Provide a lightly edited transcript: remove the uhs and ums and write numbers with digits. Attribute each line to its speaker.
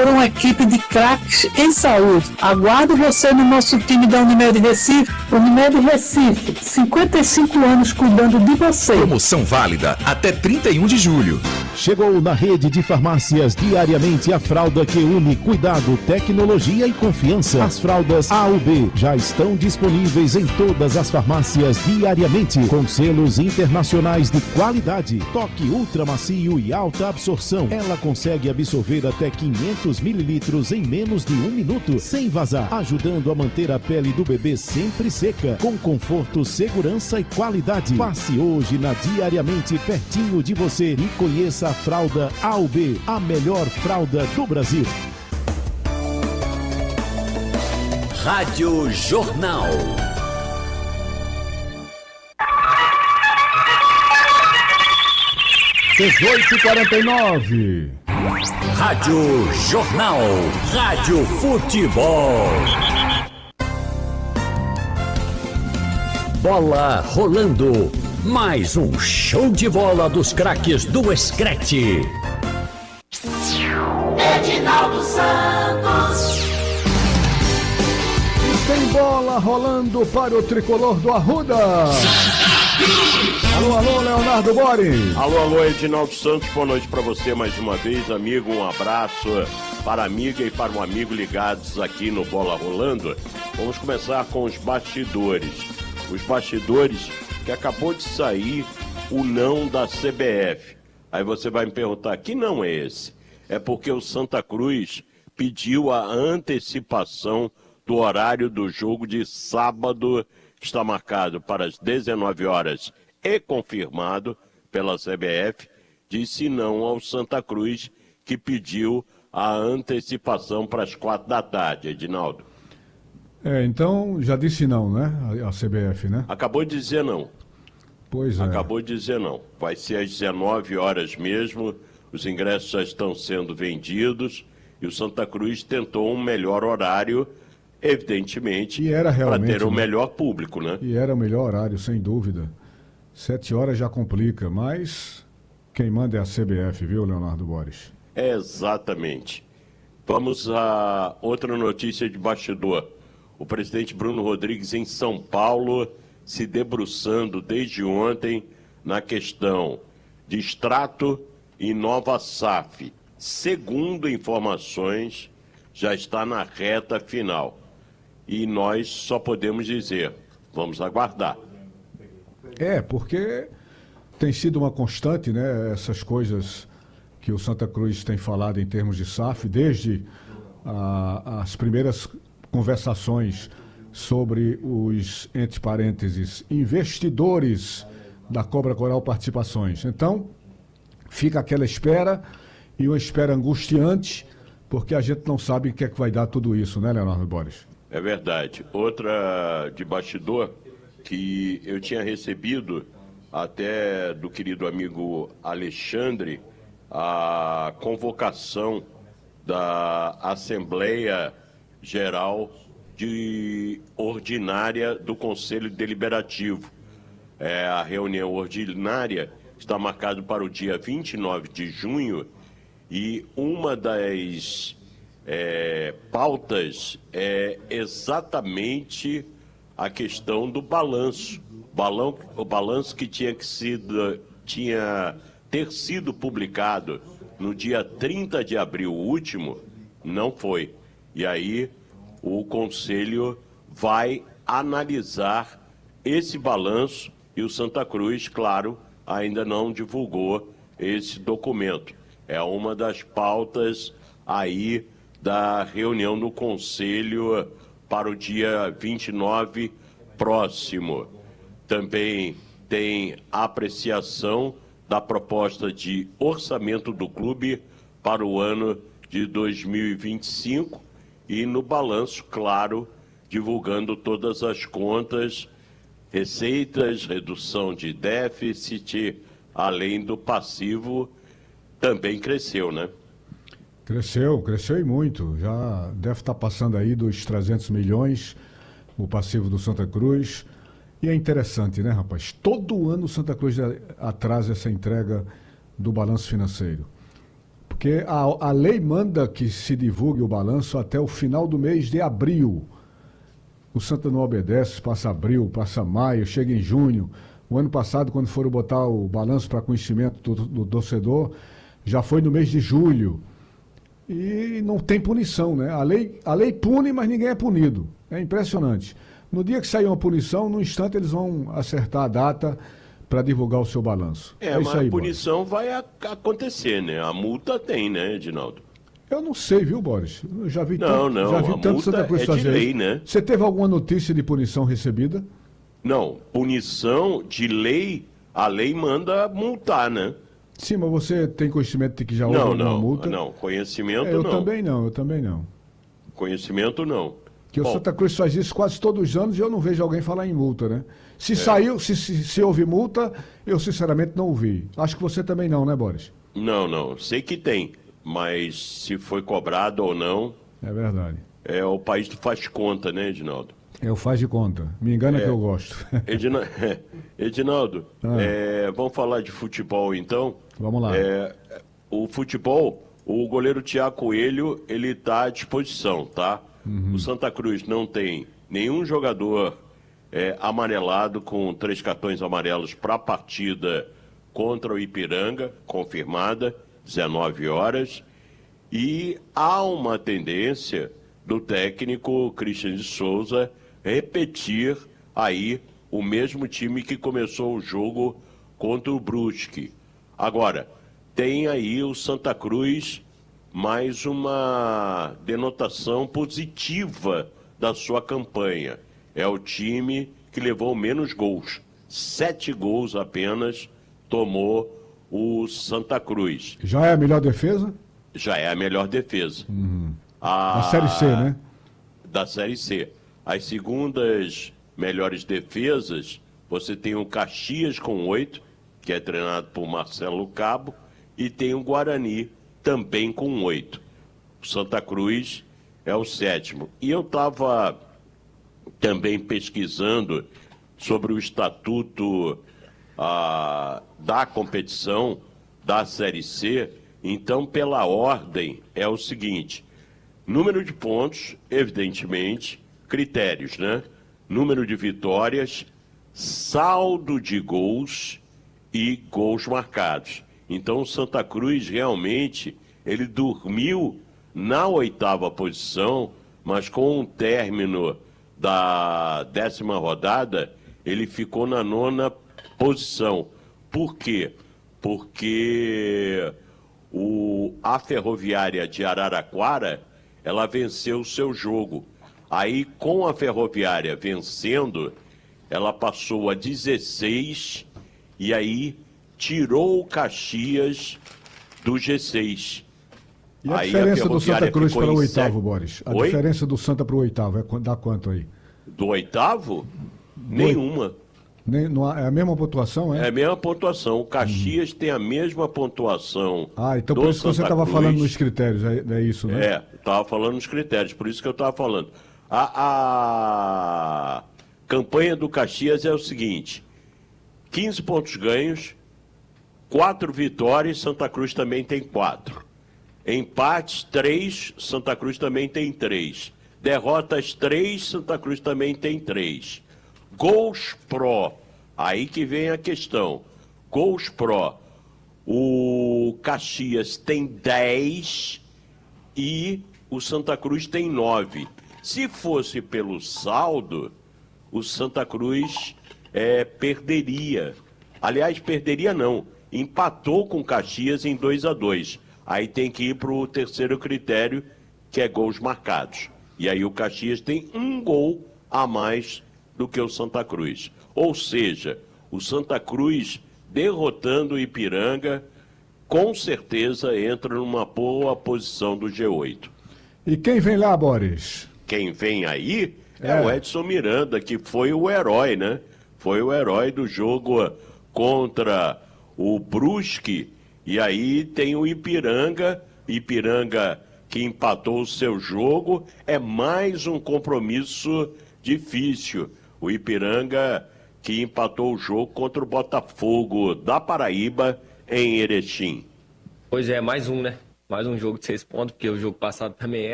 Speaker 1: por uma equipe de craques em saúde. Aguardo você no nosso time da Unimed Recife. Unimed Recife, 55 anos cuidando de você.
Speaker 2: Promoção válida até 31 de julho.
Speaker 3: Chegou na rede de farmácias diariamente a fralda que une cuidado, tecnologia e confiança. As fraldas A ou B já estão disponíveis em todas as farmácias diariamente, com selos internacionais de qualidade. Toque ultra macio e alta absorção. Ela consegue absorver até 500 mililitros em menos de 1 minuto, sem vazar, ajudando a manter a pele do bebê sempre seca, com conforto, segurança e qualidade. Passe hoje na Diariamente pertinho de você e conheça a fralda A ou B, a melhor fralda do Brasil.
Speaker 4: Rádio Jornal.
Speaker 3: (18h49)
Speaker 4: Rádio Jornal. Rádio Futebol. Bola rolando. Mais um show de bola dos craques do Escrete.
Speaker 5: Edinaldo Santos.
Speaker 3: Tem bola rolando para o tricolor do Arruda. Alô, alô, Leonardo Bori.
Speaker 6: Alô, Edinaldo Santos, boa noite para você mais uma vez, amigo. Um abraço para a amiga e para um amigo ligados aqui no Bola Rolando. Vamos começar com os bastidores. Os bastidores que acabou de sair o não da CBF. Aí você vai me perguntar, que não é esse? É porque o Santa Cruz pediu a antecipação do horário do jogo de sábado, que está marcado para as 19 horas e confirmado pela CBF, disse não ao Santa Cruz, que pediu a antecipação para as 4 da tarde, Edinaldo.
Speaker 3: Então já disse não, né? A CBF, né?
Speaker 6: Acabou de dizer não.
Speaker 3: Pois é.
Speaker 6: Acabou de dizer não. Vai ser às 19 horas mesmo, os ingressos já estão sendo vendidos e o Santa Cruz tentou um melhor horário, evidentemente, para ter o melhor público, né?
Speaker 3: E era o melhor horário, sem dúvida. 7 horas já complica, mas quem manda é a CBF, viu, Leonardo Boris?
Speaker 6: Exatamente. Vamos a outra notícia de bastidor. O presidente Bruno Rodrigues em São Paulo se debruçando desde ontem na questão de extrato e nova SAF. Segundo informações, já está na reta final. E nós só podemos dizer, vamos aguardar.
Speaker 3: Porque tem sido uma constante, né, essas coisas que o Santa Cruz tem falado em termos de SAF, desde as primeiras conversações sobre os, entre parênteses, investidores da Cobra Coral Participações. Então, fica aquela espera, e uma espera angustiante, porque a gente não sabe o que é que vai dar tudo isso, né, Leonardo Boris?
Speaker 6: É verdade. Outra de bastidor que eu tinha recebido até do querido amigo Alexandre, a convocação da Assembleia Geral ordinária do Conselho Deliberativo. A reunião ordinária está marcada para o dia 29 de junho e uma das pautas é exatamente a questão do balanço. O balanço que tinha ter sido publicado no dia 30 de abril último, não foi. E aí o Conselho vai analisar esse balanço e o Santa Cruz, claro, ainda não divulgou esse documento. É uma das pautas aí da reunião do Conselho para o dia 29 próximo. Também tem a apreciação da proposta de orçamento do clube para o ano de 2025 e no balanço, claro, divulgando todas as contas, receitas, redução de déficit, além do passivo, também cresceu, né?
Speaker 3: Cresceu e muito. Já deve estar passando aí dos 300 milhões, o passivo do Santa Cruz. E é interessante, né, rapaz? Todo ano o Santa Cruz atrasa essa entrega do balanço financeiro.
Speaker 7: Porque a lei manda que se divulgue o balanço até o final do mês de abril. O Santa não obedece, passa abril, passa maio, chega em junho. O ano passado, quando foram botar o balanço para conhecimento do torcedor, já foi no mês de julho. E não tem punição, né? A lei pune, mas ninguém é punido. É impressionante. No dia que sair uma punição, no instante eles vão acertar a data para divulgar o seu balanço.
Speaker 6: Mas
Speaker 7: isso aí,
Speaker 6: a punição vai acontecer, né? A multa tem, né, Edinaldo?
Speaker 7: Eu não sei, viu, Boris? Eu já vi
Speaker 6: Não,
Speaker 7: já vi
Speaker 6: a
Speaker 7: tanto
Speaker 6: multa
Speaker 7: Santa Cruz
Speaker 6: é de
Speaker 7: fazer
Speaker 6: lei,
Speaker 7: isso.
Speaker 6: né?
Speaker 7: Você teve alguma notícia de punição recebida?
Speaker 6: Não, punição de lei, a lei manda multar, né?
Speaker 7: Sim, mas você tem conhecimento de que já houve alguma multa?
Speaker 6: Não, conhecimento
Speaker 7: eu
Speaker 6: não.
Speaker 7: Eu também não.
Speaker 6: Conhecimento não.
Speaker 7: Que o Santa Cruz faz isso quase todos os anos e eu não vejo alguém falar em multa, né? Se houve multa, eu sinceramente não ouvi. Acho que você também não, né, Boris?
Speaker 6: Não, sei que tem, mas se foi cobrado ou não...
Speaker 7: É verdade.
Speaker 6: O país faz conta, né, Edinaldo?
Speaker 7: Eu faz de conta. Me engana que eu gosto.
Speaker 6: Edinaldo, vamos falar de futebol então?
Speaker 7: Vamos lá.
Speaker 6: O futebol, o goleiro Thiago Coelho, ele está à disposição, tá? O Santa Cruz não tem nenhum jogador amarelado com 3 cartões amarelos para a partida contra o Ipiranga, confirmada, 19 horas. E há uma tendência do técnico Christian de Souza repetir aí o mesmo time que começou o jogo contra o Brusque. Agora, tem aí o Santa Cruz mais uma denotação positiva da sua campanha. É o time que levou menos gols. 7 gols apenas tomou o Santa Cruz.
Speaker 7: Já é a melhor defesa?
Speaker 6: Já é a melhor defesa.
Speaker 7: Da Série C, né?
Speaker 6: Da Série C. As segundas melhores defesas, você tem o Caxias com 8, que é treinado por Marcelo Cabo, e tem o Guarani também com 8. O Santa Cruz é o 7º. E eu estava também pesquisando sobre o estatuto da competição da Série C. Então, pela ordem, é o seguinte: número de pontos, evidentemente, critérios, né? Número de vitórias, saldo de gols e gols marcados. Então, o Santa Cruz realmente, ele dormiu na 8ª posição, mas com o término da 10ª rodada, ele ficou na 9ª posição. Por quê? Porque a Ferroviária de Araraquara, ela venceu o seu jogo. Aí, com a Ferroviária vencendo, ela passou a 16 e aí tirou o Caxias do G6.
Speaker 7: E a diferença do Santa Cruz para o 8º, Boris? A diferença do Santa para o 8º, dá quanto aí?
Speaker 6: Do 8º? Nenhuma.
Speaker 7: É a mesma pontuação, é?
Speaker 6: É a mesma pontuação. O Caxias tem a mesma pontuação.
Speaker 7: Então por isso que você estava falando nos critérios, é isso, né?
Speaker 6: Estava falando nos critérios, por isso que eu estava falando. A campanha do Caxias é o seguinte: 15 pontos ganhos, 4 vitórias, Santa Cruz também tem 4. Empates, 3, Santa Cruz também tem 3. Derrotas, 3, Santa Cruz também tem 3. Gols pró, aí que vem a questão. Gols pró, o Caxias tem 10 e o Santa Cruz tem 9. Se fosse pelo saldo, o Santa Cruz perderia. Aliás, perderia não. Empatou com o Caxias em 2-2. Aí tem que ir para o terceiro critério, que é gols marcados. E aí o Caxias tem 1 gol a mais do que o Santa Cruz. Ou seja, o Santa Cruz derrotando o Ipiranga, com certeza entra numa boa posição do G8.
Speaker 7: E quem vem lá, Boris?
Speaker 6: Quem vem aí é o Edson Miranda, que foi o herói, né? Foi o herói do jogo contra o Brusque. E aí tem o Ipiranga que empatou o seu jogo. É mais um compromisso difícil. O Ipiranga que empatou o jogo contra o Botafogo da Paraíba em Erechim.
Speaker 8: Pois é, mais um, né? mais um jogo de 6 pontos, porque o jogo passado também